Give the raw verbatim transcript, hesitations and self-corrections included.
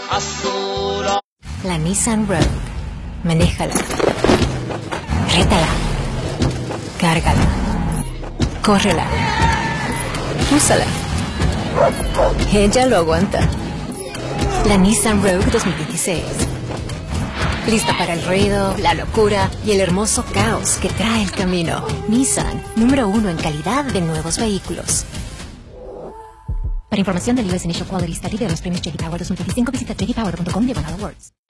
La Nissan Rogue. Manéjala. Rétala. Cárgala. Córrela. Úsala. Ella lo aguanta. La Nissan Rogue dos mil dieciséis. Lista para el ruido, la locura y el hermoso caos que trae el camino. Nissan, número uno en calidad de nuevos vehículos. Para información del U S Initial Quality Study de los premios J D Power dos mil veinticinco, visita j d power punto com diagonal awards.